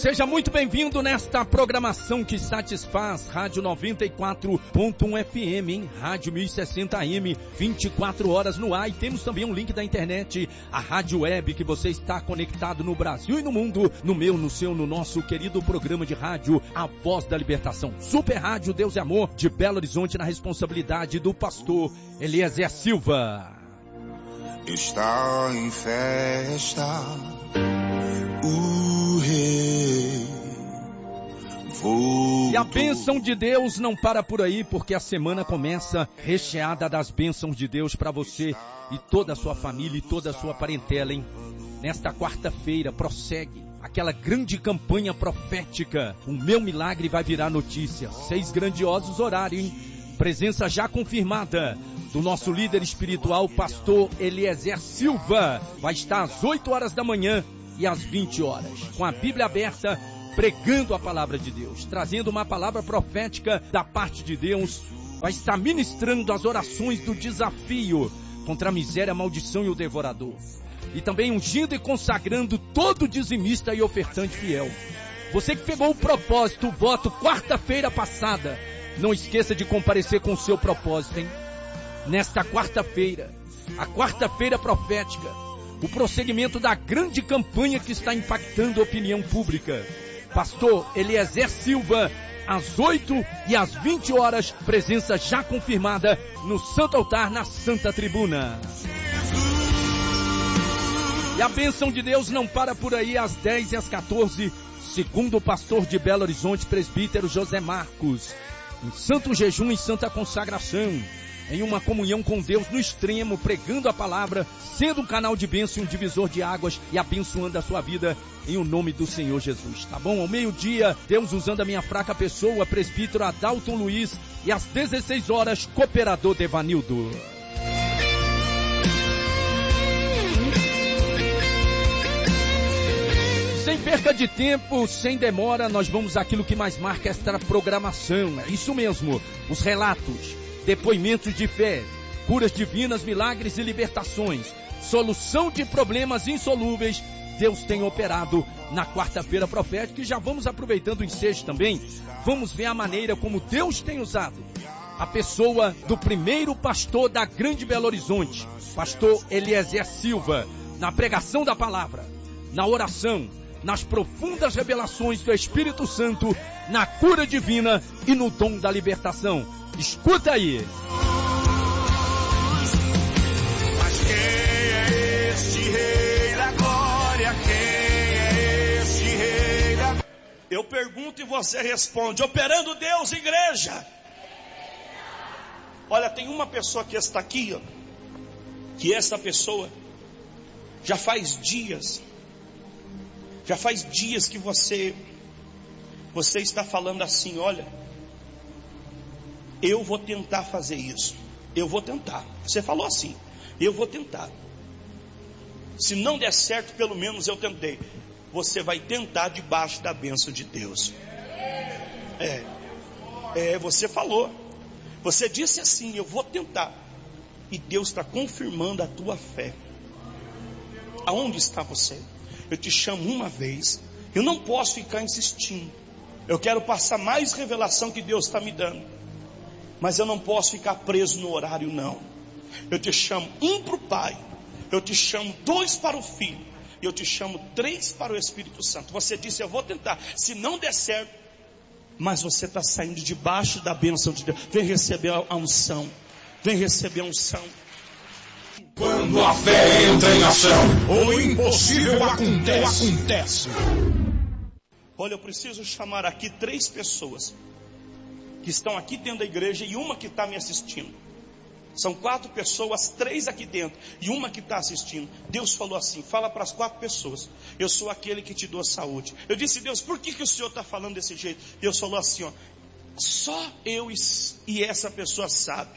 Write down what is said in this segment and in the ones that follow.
Seja muito bem-vindo nesta programação que satisfaz. Rádio 94.1 FM, hein? Rádio 1060 AM, 24 horas no ar. E temos também um link da internet, a Rádio Web, que você está conectado no Brasil e no mundo, no meu, no seu, no nosso querido programa de rádio, A Voz da Libertação. Super Rádio Deus e Amor, de Belo Horizonte, na responsabilidade do pastor Eliezer Silva. Está em festa o rei. E a bênção de Deus não para por aí, porque a semana começa recheada das bênçãos de Deus para você e toda a sua família e toda a sua parentela, hein? Nesta quarta-feira prossegue aquela grande campanha profética. O meu milagre vai virar notícia. 6 grandiosos horários, hein? Presença já confirmada do nosso líder espiritual, pastor Eliezer Silva. Vai estar às 8 horas da manhã e às 20 horas, com a Bíblia aberta, pregando a palavra de Deus, trazendo uma palavra profética da parte de Deus. Vai estar ministrando as orações do desafio contra a miséria, a maldição e o devorador. E também ungindo e consagrando todo dizimista e ofertante fiel. Você que pegou o propósito, o voto, quarta-feira passada, não esqueça de comparecer com o seu propósito, hein? Nesta quarta-feira, a quarta-feira profética, o prosseguimento da grande campanha que está impactando a opinião pública. Pastor Eliezer Silva, às 8 e às 20 horas, presença já confirmada no Santo Altar, na Santa Tribuna. E a bênção de Deus não para por aí, às 10 e às 14, segundo o pastor de Belo Horizonte, presbítero José Marcos, em santo jejum e santa consagração, em uma comunhão com Deus no extremo, pregando a palavra, sendo um canal de bênção e um divisor de águas e abençoando a sua vida em o nome do Senhor Jesus, tá bom? Ao meio-dia, Deus usando a minha fraca pessoa, presbítero Adalton Luiz, e às 16 horas, cooperador Devanildo. Sem perca de tempo, sem demora, nós vamos àquilo que mais marca esta programação. É isso mesmo, os relatos, depoimentos de fé, curas divinas, milagres e libertações, solução de problemas insolúveis. Deus tem operado na quarta-feira profética e já vamos aproveitando o ensejo também. Vamos ver a maneira como Deus tem usado a pessoa do primeiro pastor da grande Belo Horizonte, pastor Eliezer Silva, na pregação da palavra, na oração, nas profundas revelações do Espírito Santo, na cura divina e no dom da libertação. Escuta aí. Mas quem é este rei da glória? Quem é este rei da... Eu pergunto e você responde. Operando Deus, igreja. Olha, tem uma pessoa que está aqui, ó, que essa pessoa já faz dias que você está falando assim: olha, eu vou tentar fazer isso, eu vou tentar. Você falou assim: eu vou tentar. Se não der certo, pelo menos eu tentei. Você vai tentar debaixo da bênção de Deus. Você falou. Você disse assim: eu vou tentar. E Deus está confirmando a tua fé. Aonde está você? Eu te chamo uma vez. Eu não posso ficar insistindo. Eu quero passar mais revelação que Deus está me dando. Mas eu não posso ficar preso no horário, não. Eu te chamo 1 para o Pai. Eu te chamo 2 para o Filho. E eu te chamo 3 para o Espírito Santo. Você disse: eu vou tentar. Se não der certo, mas você está saindo debaixo da bênção de Deus. Vem receber a unção. Vem receber a unção. Quando a fé entra em ação, o impossível acontece. Olha, eu preciso chamar aqui 3 pessoas que estão aqui dentro da igreja e uma que está me assistindo. São 4 pessoas, 3 aqui dentro e uma que está assistindo. Deus falou assim: fala para as 4 pessoas: eu sou aquele que te dou saúde. Eu disse: Deus, por que o Senhor está falando desse jeito? Deus falou assim: ó, só eu e essa pessoa sabe.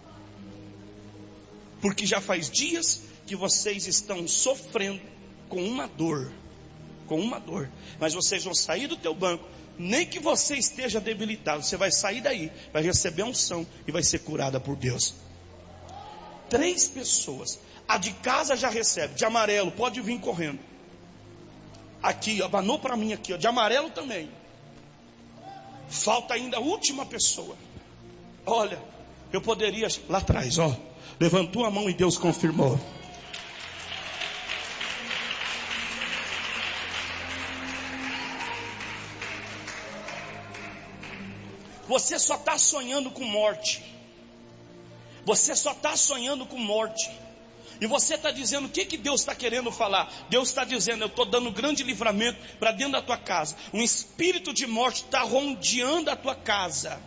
Porque já faz dias que vocês estão sofrendo com uma dor. Mas vocês vão sair do teu banco. Nem que você esteja debilitado, você vai sair daí, vai receber a unção e vai ser curada por Deus. 3 pessoas. A de casa já recebe, de amarelo, pode vir correndo. Aqui, abanou para mim aqui, ó, de amarelo também. Falta ainda a última pessoa. Olha, eu poderia, lá atrás, ó, levantou a mão e Deus confirmou. Você só está sonhando com morte. Você só está sonhando com morte. E você está dizendo, o que Deus está querendo falar? Deus está dizendo, eu estou dando um grande livramento para dentro da tua casa. Um espírito de morte está rondeando a tua casa.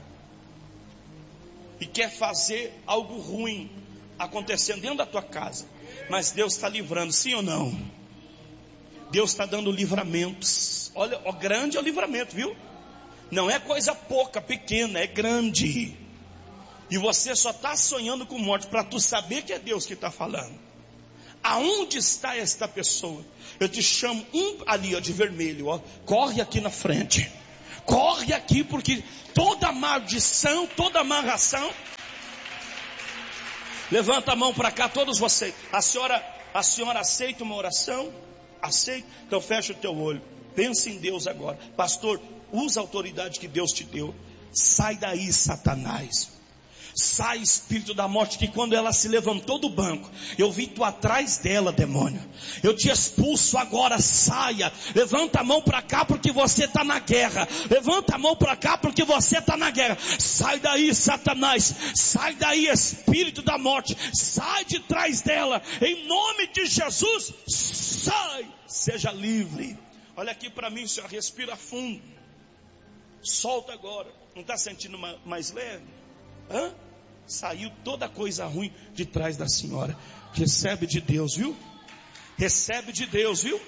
E quer fazer algo ruim acontecendo dentro da tua casa. Mas Deus está livrando, sim ou não? Deus está dando livramentos. Olha, ó, grande é o livramento, viu? Não é coisa pouca, pequena, é grande. E você só está sonhando com morte para tu saber que é Deus que está falando. Aonde está esta pessoa? Eu te chamo ali, ó, de vermelho, ó. Corre aqui na frente. Corre aqui, porque toda maldição, toda amarração. Levanta a mão para cá, todos vocês. A senhora aceita uma oração? Aceita? Então fecha o teu olho. Pensa em Deus agora. Pastor, usa a autoridade que Deus te deu. Sai daí, Satanás. Sai, espírito da morte, que quando ela se levantou do banco, eu vi tu atrás dela, demônio. Eu te expulso agora, saia. Levanta a mão para cá porque você está na guerra. Levanta a mão para cá porque você está na guerra. Sai daí, Satanás. Sai daí, espírito da morte. Sai de trás dela. Em nome de Jesus, sai. Seja livre. Olha aqui para mim, senhor. Respira fundo. Solta agora. Não está sentindo mais leve? Hã? Saiu toda coisa ruim de trás da senhora. Recebe de Deus, viu? Recebe de Deus, viu?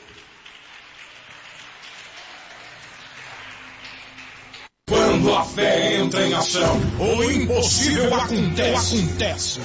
Quando a fé entra em ação, o impossível acontece.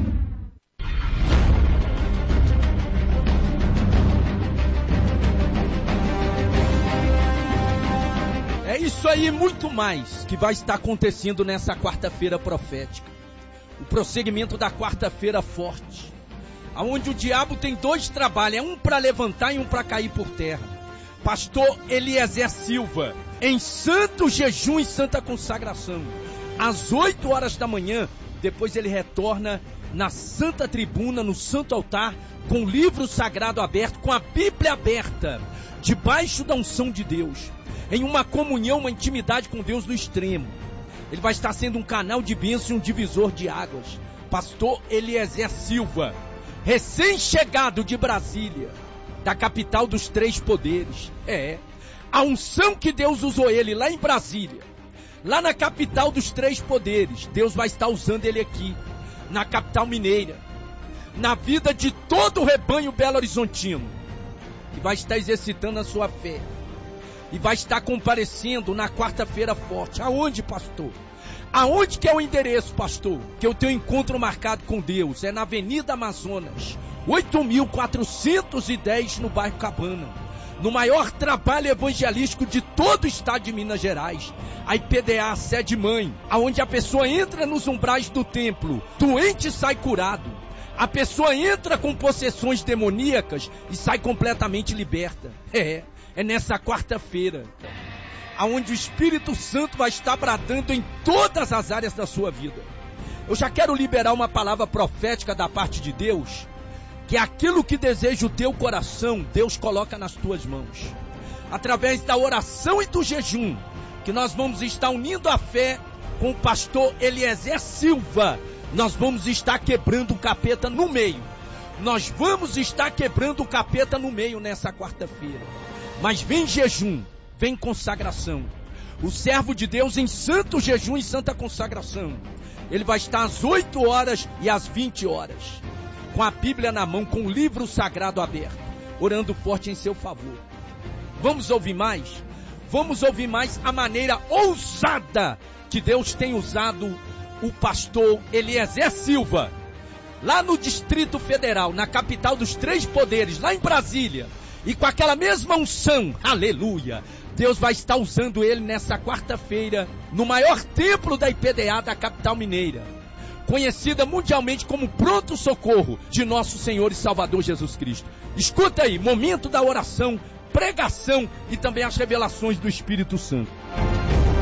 É isso aí, muito mais que vai estar acontecendo nessa quarta-feira profética. O prosseguimento da quarta-feira forte, aonde o diabo tem dois trabalhos, um para levantar e um para cair por terra. Pastor Eliezer Silva, em santo jejum e santa consagração, às 8 horas da manhã, depois ele retorna na santa tribuna, no santo altar, com o livro sagrado aberto, com a Bíblia aberta, debaixo da unção de Deus, em uma comunhão, uma intimidade com Deus no extremo. Ele vai estar sendo um canal de bênção e um divisor de águas. Pastor Eliezer Silva, recém-chegado de Brasília, da capital dos 3 poderes. A unção que Deus usou ele lá em Brasília, lá na capital dos 3 poderes, Deus vai estar usando ele aqui, na capital mineira, na vida de todo o rebanho Belo Horizontino, que vai estar exercitando a sua fé. E vai estar comparecendo na quarta-feira forte. Aonde, pastor? Aonde que é o endereço, pastor? Que eu tenho encontro marcado com Deus. É na Avenida Amazonas, 8.410, no bairro Cabana. No maior trabalho evangelístico de todo o estado de Minas Gerais. A IPDA, sede mãe. Aonde a pessoa entra nos umbrais do templo, doente sai curado. A pessoa entra com possessões demoníacas e sai completamente liberta. É nessa quarta-feira, aonde o Espírito Santo vai estar bradando em todas as áreas da sua vida. Eu já quero liberar uma palavra profética da parte de Deus, que é aquilo que deseja o teu coração, Deus coloca nas tuas mãos. Através da oração e do jejum, que nós vamos estar unindo a fé com o pastor Eliezer Silva, nós vamos estar quebrando o capeta no meio. Nós vamos estar quebrando o capeta no meio nessa quarta-feira. Mas vem jejum, vem consagração. O servo de Deus em santo jejum e santa consagração. Ele vai estar às 8 horas e às 20 horas. Com a Bíblia na mão, com o livro sagrado aberto. Orando forte em seu favor. Vamos ouvir mais? Vamos ouvir mais a maneira ousada que Deus tem usado o pastor Eliezer Silva. Lá no Distrito Federal, na capital dos 3 poderes, lá em Brasília. E com aquela mesma unção, aleluia, Deus vai estar usando ele nessa quarta-feira, no maior templo da IPDA da capital mineira, conhecida mundialmente como Pronto Socorro de nosso Senhor e Salvador Jesus Cristo. Escuta aí, momento da oração pregação e também as revelações do Espírito Santo.